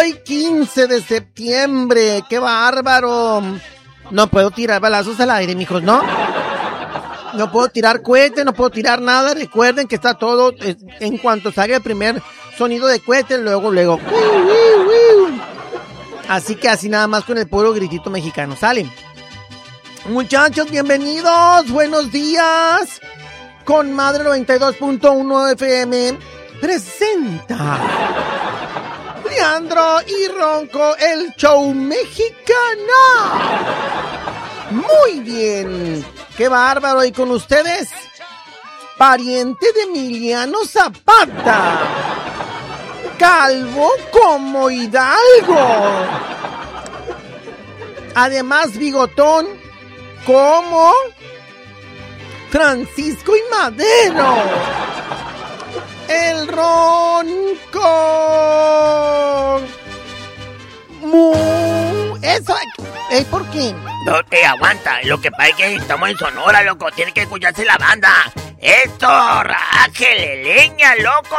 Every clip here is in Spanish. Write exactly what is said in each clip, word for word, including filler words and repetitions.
Hoy quince de septiembre, ¡qué bárbaro! No puedo tirar balazos al aire, mijos, ¿no? No puedo tirar cohetes, no puedo tirar nada. Recuerden que está todo, eh, en cuanto salga el primer sonido de cohete, luego, luego. Así que así nada más con el puro gritito mexicano, ¿sale? Muchachos, bienvenidos, buenos días. Con Madre noventa y dos punto uno F M presenta Leandro y Ronco, el show mexicano. Muy bien, qué bárbaro. Y con ustedes, pariente de Emiliano Zapata, calvo como Hidalgo, además bigotón como Francisco y Madero, el Ronco. Mu. Eso, ¿eh? ¿Por qué? No te aguanta, lo que pasa es que estamos en Sonora, loco, tiene que escucharse la banda. ¡Esto! ¡Rájele leña, loco!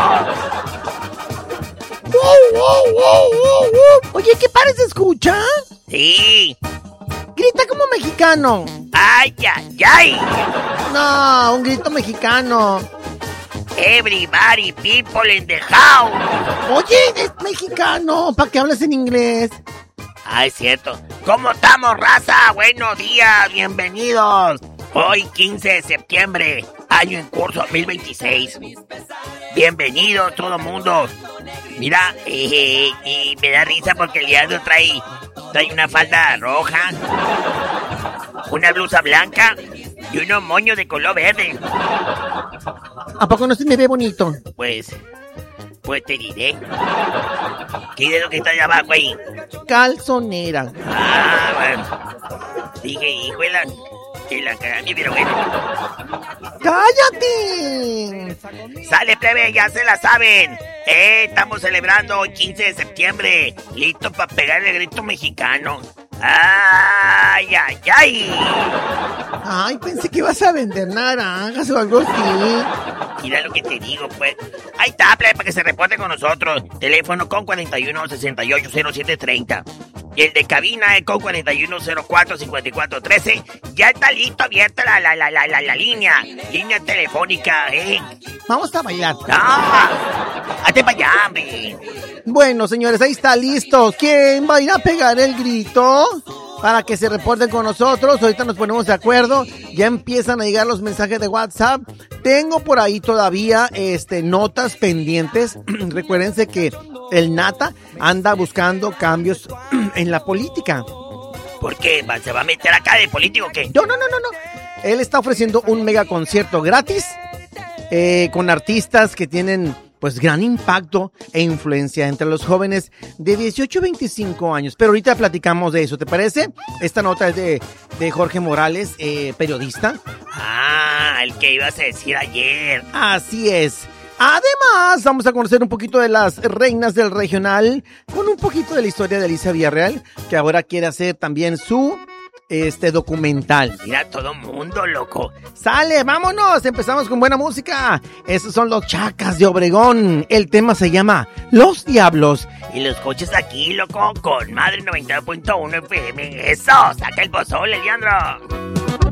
¡Wow, wow, wow, wow, wow! Oye, ¿qué parece escucha? Sí. Grita como mexicano. ¡Ay, ay, ay! No, un grito mexicano. Everybody people in the house. Oye, es mexicano, ¿para qué hablas en inglés? Ah, es cierto. ¿Cómo estamos, raza? Buenos días, bienvenidos. Hoy quince de septiembre, año en curso dos mil veintiséis. Bienvenidos todo mundo. Mira, eh, y me da risa porque el Leandro trae, trae una falda roja, una blusa blanca y unos moños de color verde. ¿A poco no se me ve bonito? Pues, pues te diré. ¿Qué es lo que está allá abajo ahí? Calzonera. Ah, bueno. Dije, hijo de la, de la cara, pero bueno. ¡Cállate! Sale, plebe, ya se la saben. Eh, estamos celebrando hoy quince de septiembre. Listo para pegar el grito mexicano. ¡Ay, ay, ay! Ay, pensé que ibas a vender naranjas o algo así. Mira lo que te digo, pues. Ahí está, plebe, para que se reporte con nosotros. Teléfono con cuarenta y uno, sesenta y ocho, cero siete treinta. Y el de cabina es con cuarenta y uno, cero cuatro, cincuenta y cuatro trece. Ya está listo, abierta la, la, la, la, la, la línea. Línea telefónica, ¿eh? Vamos a bailar. ¡No! ¡Hazte para allá, hombre! Bueno, señores, ahí está listo. ¿Quién va a ir a pegar el grito? Para que se reporten con nosotros. Ahorita nos ponemos de acuerdo. Ya empiezan a llegar los mensajes de WhatsApp. Tengo por ahí todavía este, notas pendientes. Recuérdense que el Nata anda buscando cambios en la política. ¿Por qué? ¿Se va a meter acá de político o qué? No, no, no, no, no. Él está ofreciendo un mega concierto gratis eh, con artistas que tienen pues gran impacto e influencia entre los jóvenes de dieciocho a veinticinco años. Pero ahorita platicamos de eso, ¿te parece? Esta nota es de, de Jorge Morales, eh, periodista. Ah, el que ibas a decir ayer. Así es. Además, vamos a conocer un poquito de las reinas del regional, con un poquito de la historia de Alicia Villarreal, que ahora quiere hacer también su este documental. Mira, todo mundo, loco. Sale, vámonos, empezamos con buena música. Esos son los Chacas de Obregón. El tema se llama Los Diablos. Y los coches aquí, loco, con Madre noventa punto uno F M. Eso, saca el pozole, Leandro.